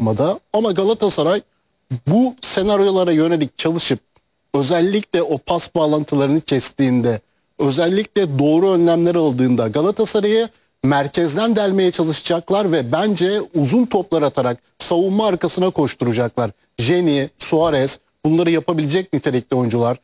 savunmada. Ama Galatasaray bu senaryolara yönelik çalışıp özellikle o pas bağlantılarını kestiğinde, özellikle doğru önlemler aldığında Galatasaray'ı merkezden delmeye çalışacaklar ve bence uzun toplar atarak savunma arkasına koşturacaklar. Jenny, Suarez bunları yapabilecek nitelikte oyuncular.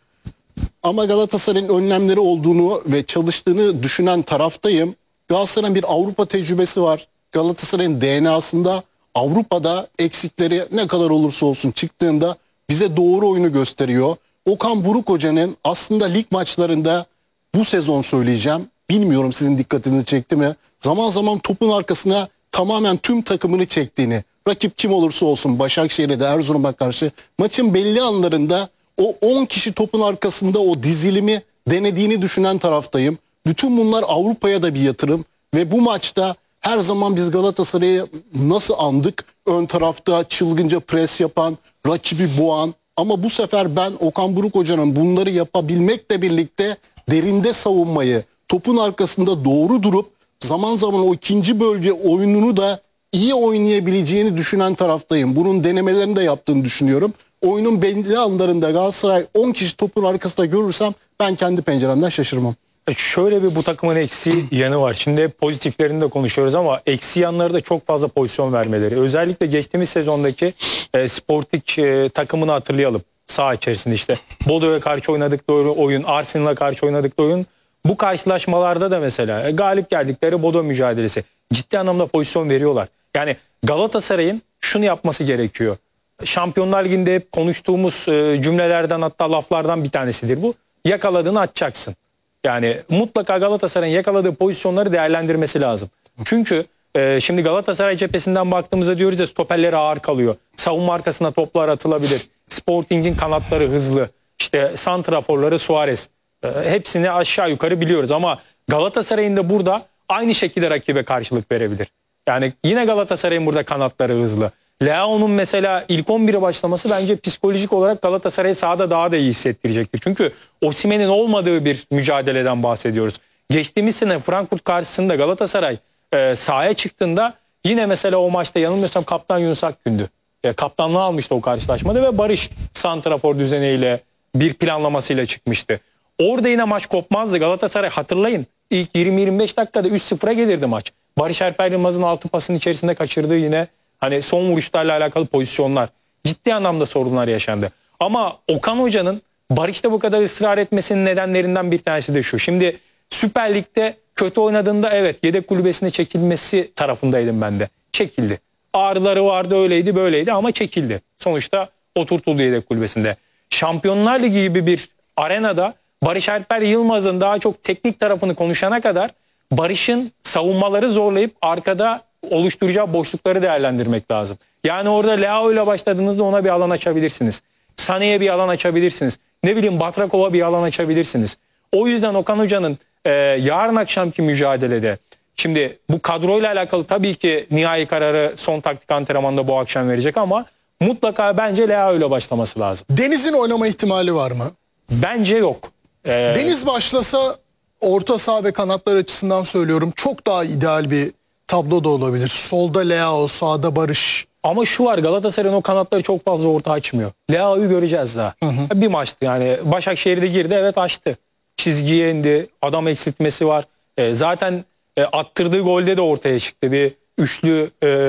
Ama Galatasaray'ın önlemleri olduğunu ve çalıştığını düşünen taraftayım. Galatasaray'ın bir Avrupa tecrübesi var. Galatasaray'ın DNA'sında Avrupa'da eksikleri ne kadar olursa olsun çıktığında bize doğru oyunu gösteriyor. Okan Buruk Hoca'nın aslında lig maçlarında bu sezon söyleyeceğim. Bilmiyorum sizin dikkatinizi çekti mi? Zaman zaman topun arkasına tamamen tüm takımını çektiğini, rakip kim olursa olsun Başakşehir'e de Erzurum'a karşı maçın belli anlarında o 10 kişi topun arkasında o dizilimi denediğini düşünen taraftayım. Bütün bunlar Avrupa'ya da bir yatırım ve bu maçta her zaman biz Galatasaray'ı nasıl andık? Ön tarafta çılgınca pres yapan, rakibi boğan. Ama bu sefer ben Okan Buruk Hoca'nın bunları yapabilmekle birlikte derinde savunmayı, topun arkasında doğru durup zaman zaman o ikinci bölge oyununu da iyi oynayabileceğini düşünen taraftayım. Bunun denemelerini de yaptığını düşünüyorum. Oyunun belli anlarında Galatasaray 10 kişi topun arkasında görürsem ben kendi penceremden şaşırmam. Şöyle bir bu takımın eksi yanı var. Şimdi pozitiflerini de konuşuyoruz ama eksi yanları da çok fazla pozisyon vermeleri. Özellikle geçtiğimiz sezondaki Sporting takımını hatırlayalım. Saha içerisinde işte Bodo'ya karşı oynadıkları oyun, Arsenal'a karşı oynadıkları oyun. Bu karşılaşmalarda da mesela galip geldikleri Bodo mücadelesi. Ciddi anlamda pozisyon veriyorlar. Yani Galatasaray'ın şunu yapması gerekiyor. Şampiyonlar Ligi'nde hep konuştuğumuz cümlelerden hatta laflardan bir tanesidir bu. Yakaladığını atacaksın. Yani mutlaka Galatasaray'ın yakaladığı pozisyonları değerlendirmesi lazım. Çünkü şimdi Galatasaray cephesinden baktığımızda diyoruz ya stoperleri ağır kalıyor. Savunma arkasına toplar atılabilir. Sporting'in kanatları hızlı. İşte santraforları Suarez. Hepsini aşağı yukarı biliyoruz ama Galatasaray'ın da burada aynı şekilde rakibe karşılık verebilir. Yani yine Galatasaray'ın burada kanatları hızlı. Leao'nun mesela ilk 11'e başlaması bence psikolojik olarak Galatasaray'ı sahada daha da iyi hissettirecektir. Çünkü Osimhen'in olmadığı bir mücadeleden bahsediyoruz. Geçtiğimiz sene Frankfurt karşısında Galatasaray sahaya çıktığında yine mesela o maçta yanılmıyorsam kaptan Yunus Akgün'dü. Kaptanlığı almıştı o karşılaşmada ve Barış santrafor düzeniyle bir planlamasıyla çıkmıştı. Orada yine maç kopmazdı. Galatasaray hatırlayın ilk 20-25 dakikada 3-0'a gelirdi maç. Barış Alper Yılmaz'ın 6 pasın içerisinde kaçırdığı yine hani son vuruşlarla alakalı pozisyonlar. Ciddi anlamda sorunlar yaşandı. Ama Okan Hoca'nın Barış'ta bu kadar ısrar etmesinin nedenlerinden bir tanesi de şu. Şimdi Süper Lig'de kötü oynadığında evet yedek kulübesine çekilmesi tarafındaydım ben de. Çekildi. Ağrıları vardı öyleydi böyleydi ama çekildi. Sonuçta oturtuldu yedek kulübesinde. Şampiyonlar Ligi gibi bir arenada Barış Alper Yılmaz'ın daha çok teknik tarafını konuşana kadar Barış'ın savunmaları zorlayıp arkada oluşturacağı boşlukları değerlendirmek lazım. Yani orada Leao ile başladığınızda ona bir alan açabilirsiniz. Sané'ye bir alan açabilirsiniz. Ne bileyim Batrakov'a bir alan açabilirsiniz. O yüzden Okan Hoca'nın yarın akşamki mücadelede şimdi bu kadroyla alakalı tabii ki nihai kararı son taktik antrenmanda bu akşam verecek ama mutlaka bence Leao ile başlaması lazım. Deniz'in oynama ihtimali var mı? Bence yok. Deniz başlasa orta saha ve kanatlar açısından söylüyorum çok daha ideal bir tablo da olabilir. Solda Leao, sağda Barış. Ama şu var Galatasaray'ın o kanatları çok fazla orta açmıyor. Leao'yu göreceğiz daha. Bir maçtı yani. Başakşehir'de girdi evet açtı. Çizgiye indi. Adam eksiltmesi var. Zaten attırdığı golde de ortaya çıktı. Bir üçlü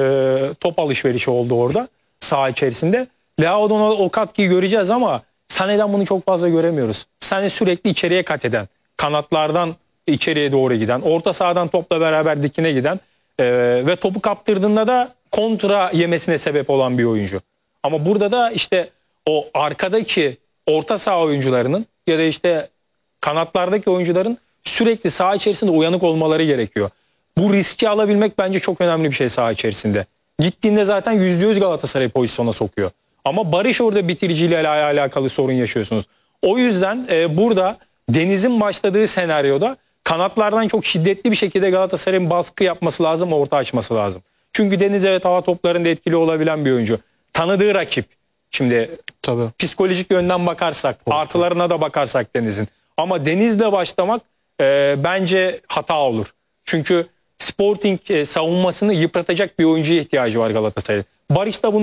top alışverişi oldu orada. Saha içerisinde. Leao'dan o katkıyı göreceğiz ama Sané'den bunu çok fazla göremiyoruz. Sané sürekli içeriye kat eden. Kanatlardan içeriye doğru giden. Orta sahadan topla beraber dikine giden. Ve topu kaptırdığında da kontra yemesine sebep olan bir oyuncu. Ama burada da işte o arkadaki orta saha oyuncularının ya da işte kanatlardaki oyuncuların sürekli saha içerisinde uyanık olmaları gerekiyor. Bu riski alabilmek bence çok önemli bir şey saha içerisinde. Gittiğinde zaten %100 Galatasaray pozisyona sokuyor. Ama Barış orada bitiriciyle alakalı sorun yaşıyorsunuz. O yüzden burada Deniz'in başladığı senaryoda kanatlardan çok şiddetli bir şekilde Galatasaray'ın baskı yapması lazım, orta açması lazım. Çünkü Deniz evet hava toplarında etkili olabilen bir oyuncu. Tanıdığı rakip. Şimdi Tabii. Psikolojik yönden bakarsak, artılarına da bakarsak Deniz'in. Ama Deniz'le başlamak bence hata olur. Çünkü Sporting savunmasını yıpratacak bir oyuncuya ihtiyacı var Galatasaray'ın. Barış da bunu